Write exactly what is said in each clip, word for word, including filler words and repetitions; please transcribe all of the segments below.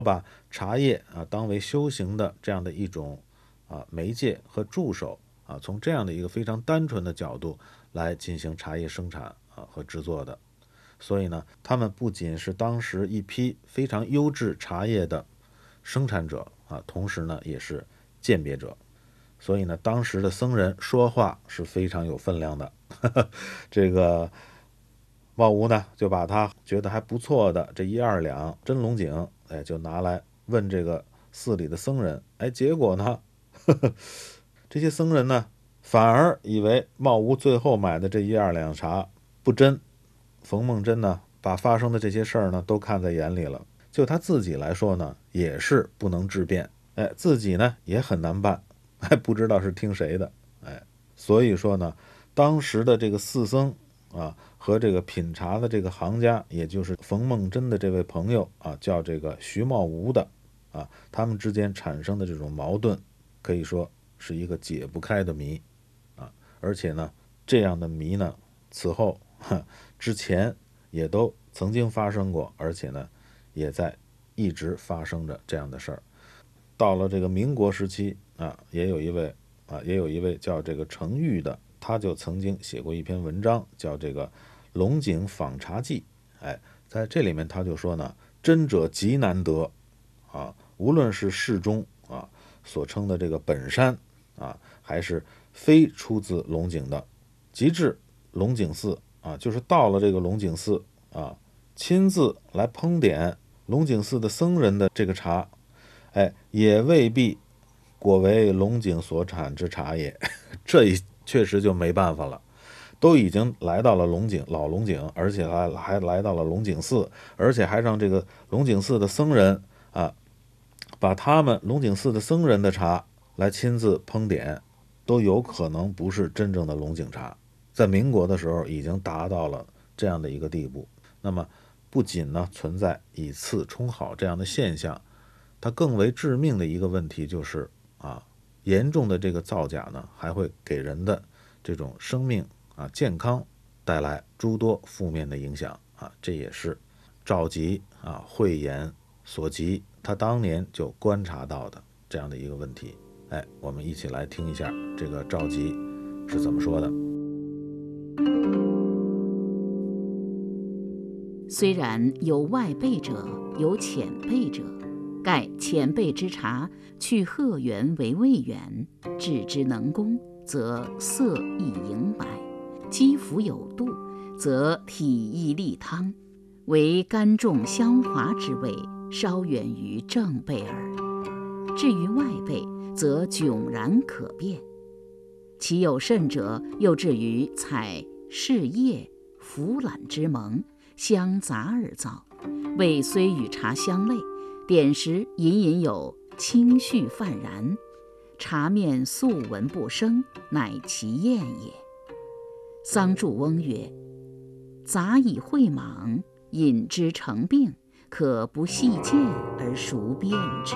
把茶叶啊当为修行的这样的一种啊媒介和助手啊，从这样的一个非常单纯的角度来进行茶叶生产啊和制作的。所以呢，他们不仅是当时一批非常优质茶叶的生产者啊，同时呢也是鉴别者。所以呢，当时的僧人说话是非常有分量的。这个茂吴呢，就把他觉得还不错的这一二两真龙井，哎，就拿来问这个寺里的僧人。哎，结果呢，呵呵这些僧人呢，反而以为茂吴最后买的这一二两茶不真。冯梦真呢，把发生的这些事儿呢，都看在眼里了。就他自己来说呢，也是不能质辩，哎，自己呢也很难办，还不知道是听谁的，哎，所以说呢，当时的这个寺僧啊和这个品茶的这个行家，也就是冯梦真的这位朋友啊，叫这个徐茂吴的啊，他们之间产生的这种矛盾，可以说是一个解不开的谜啊，而且呢，这样的谜呢，此后之前也都曾经发生过，而且呢，也在一直发生着这样的事儿。到了这个民国时期啊，也有一位啊，也有一位叫这个程昱的，他就曾经写过一篇文章，叫这个《龙井访茶记》。哎，在这里面他就说呢，真者极难得啊，无论是世中啊所称的这个本山啊，还是非出自龙井的，及至龙井寺啊，就是到了这个龙井寺啊，亲自来烹点龙井寺的僧人的这个茶，哎，也未必果为龙井所产之茶也。这一确实就没办法了，都已经来到了龙井老龙井，而且还还来到了龙井寺，而且还让这个龙井寺的僧人啊，把他们龙井寺的僧人的茶来亲自烹点，都有可能不是真正的龙井茶。在民国的时候已经达到了这样的一个地步。那么不仅呢存在以次充好这样的现象，它更为致命的一个问题就是啊，严重的这个造假呢，还会给人的这种生命啊健康带来诸多负面的影响啊，这也是赵佶啊慧眼所及，他当年就观察到的这样的一个问题。哎，我们一起来听一下这个赵佶是怎么说的。 虽然有外备者，有浅备者，盖浅备之茶，去褐源为味源，制之能工，则色亦盈白；积服有度，则体亦利汤，为甘重香滑之味，稍远于正备耳。至于外备，则迥然可辨。其有甚者，又至于采试叶、腐懒之萌，相杂而造，味虽与茶相类，点时隐隐有清煦泛然，茶面素闻不生，乃其验也。桑祝翁曰：杂以会莽，饮之成病，可不细见而熟辨之。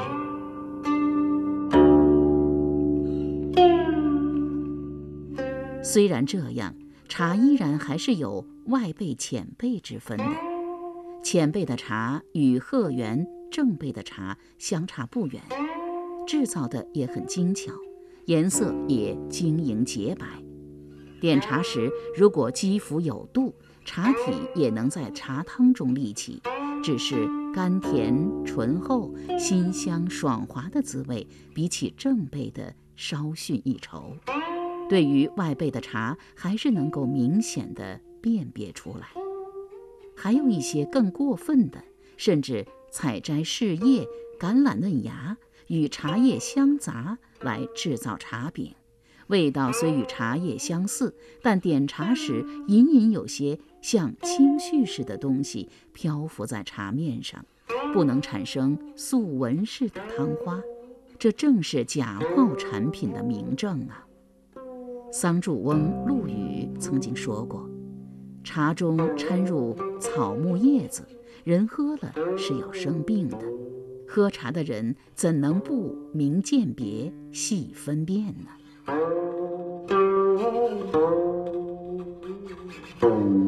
虽然这样，茶依然还是有外备浅备之分的。浅备的茶与褐源正备的茶相差不远，制造的也很精巧，颜色也晶莹洁白。点茶时如果积服有度，茶体也能在茶汤中立起，只是甘甜醇厚、辛香爽滑的滋味，比起正备的稍逊一筹。对于外备的茶，还是能够明显地辨别出来。还有一些更过分的，甚至采摘试叶、橄榄嫩芽与茶叶相杂来制造茶饼，味道虽与茶叶相似，但点茶时隐隐有些像清絮似的东西漂浮在茶面上，不能产生素闻式的汤花，这正是假冒产品的明证啊。桑祝翁陆羽曾经说过，茶中掺入草木叶子，人喝了是要生病的，喝茶的人怎能不明鉴别、细分辨呢？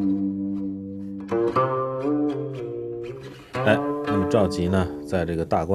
哎，那么赵佶呢，在这个大观